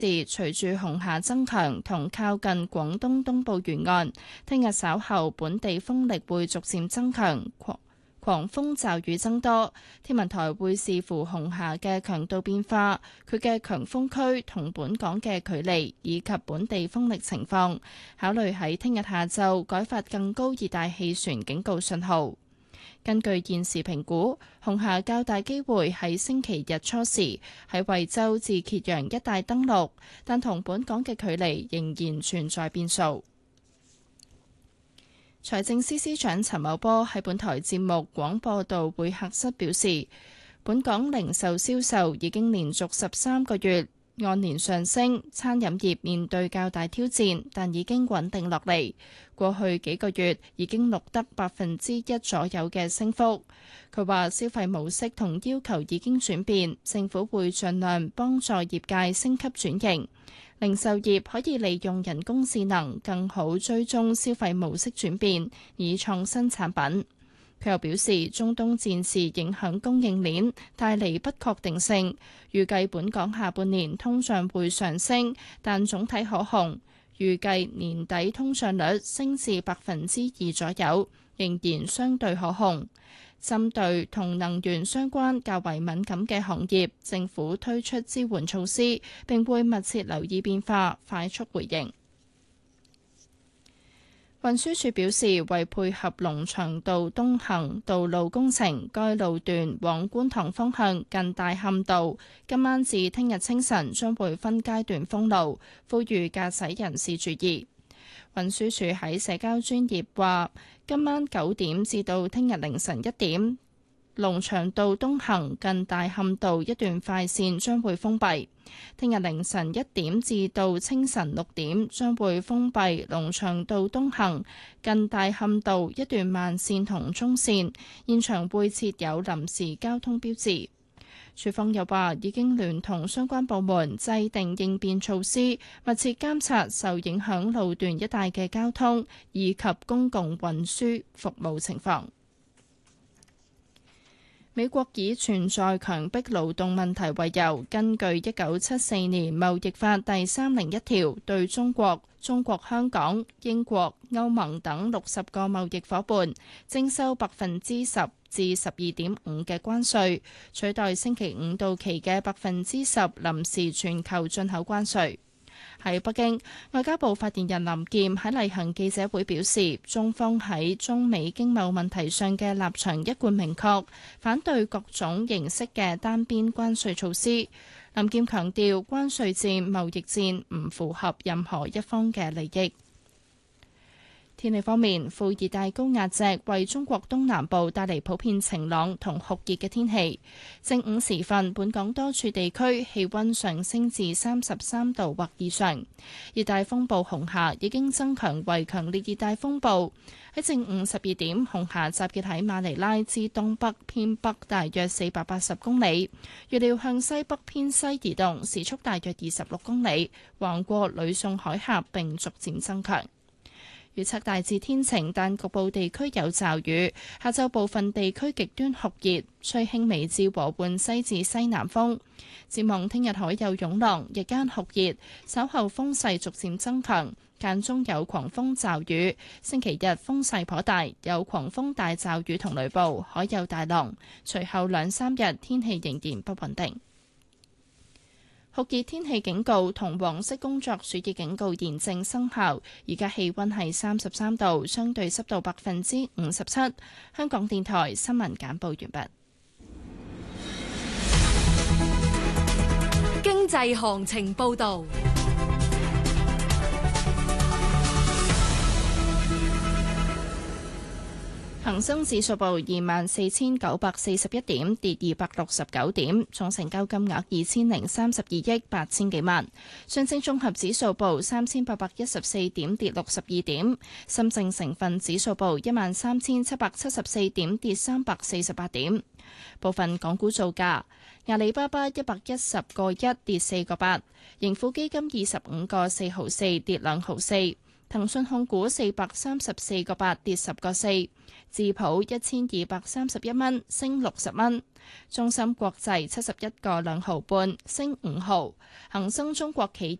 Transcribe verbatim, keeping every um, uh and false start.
隨住紅霞增強同靠近廣東東部沿岸，聽日稍後本地風力會逐漸增強，狂狂風驟雨增多。天文台會視乎紅霞嘅強度變化、佢嘅強風區同本港嘅距離以及本地風力情況，考慮喺聽日下晝改發更高熱帶氣旋警告信號。根據現時評估，紅霞較大機會喺星期日初時喺惠州至揭陽一帶登陸，但同本港嘅距離仍然存在變數。財政司司長陳茂波喺本台節目廣播道會客室表示，本港零售銷售已經連續十三個月按年上升，餐飲業面對較大挑戰，但已經穩定落嚟。過去幾個月已經錄得百分之一左右嘅升幅。佢話消費模式同要求已經轉變，政府會盡量幫助業界升級轉型。零售業可以利用人工智能更好追蹤消費模式轉變，以創新產品。佢又表示，中東戰事影響供應鏈，帶嚟不確定性，預計本港下半年通脹會上升，但總體可控。預計年底通脹率升至百分之二左右，仍然相對可控。針對同能源相關較為敏感嘅行業，政府推出支援措施，並會密切留意變化，快速回應。運輸署表示，為配合龍翔道東行道路工程，該路段往觀塘方向近大磡道，今晚至聽日清晨將會分階段封路，呼籲駕駛人士注意。運輸署喺社交專頁話，今晚九點至到聽日凌晨一點，龍翔道東行近大磡道一段快線將會封閉。聽日凌晨一點至到清晨六點將會封閉龍翔道東行近大磡道一段慢線同中線，現場會設有臨時交通標誌。署方又話已經聯同相關部門制定應變措施，密切監察受影響路段一帶嘅交通以及公共運輸服務情況。美國以存在強迫勞動問題為由，根據一九七四年貿易法第三零一條，對中國、中國香港、英國、歐盟等六十個貿易夥伴徵收百分之十至十二點五嘅關稅，取代星期五到期嘅百分之十臨時全球進口關稅。喺北京，外交部發言人林劍喺例行記者會表示，中方喺中美經貿問題上嘅立場一貫明確，反對各種形式嘅單邊關稅措施。林劍強調，關稅戰、貿易戰唔符合任何一方嘅利益。天氣方面，副熱帶高壓脊為中國東南部帶嚟普遍晴朗同酷熱嘅天氣。正午時分，本港多處地區氣溫上升至三十三度或以上。熱帶風暴紅霞已經增強為強烈熱帶風暴。喺正午十二點，紅霞集結喺馬尼拉至東北偏北大約四百八十公里，預料向西北偏西移動，時速大約二十六公里，橫過呂宋海峽並逐漸增強。預測大致天晴，但局部地區有驟雨。下晝部分地區極端酷熱，吹輕微至和緩西至西南風。展望聽日海有湧浪，日間酷熱，稍後風勢逐漸增強，間中有狂風驟雨。星期日風勢頗大，有狂風大驟雨同雷暴，海有大浪。隨後兩三日天氣仍然不穩定。酷熱天氣警告同黃色工作暑熱警告現正生效。而家氣溫係三十三度，相對濕度百分之五十七。香港電台新聞簡報完畢。 經濟行情報道。 恒生指數報二萬四千九百四十一點，跌二百六十九點，總成交金額二千零三十二億八千幾萬。上證綜合指數報三千八百一十四點，跌六十二點。深證成分指數報一萬三千七百七十四點，跌三百四十八點。部分港股造價：阿里巴巴一百一十個一跌四個八，盈富基金二十五個四毫四跌兩毫四。 騰訊控股四百三十四個八跌十個四，智普一千二百三十一蚊升六十蚊，中芯國際七十一個兩毫半升五毫，恒生中國企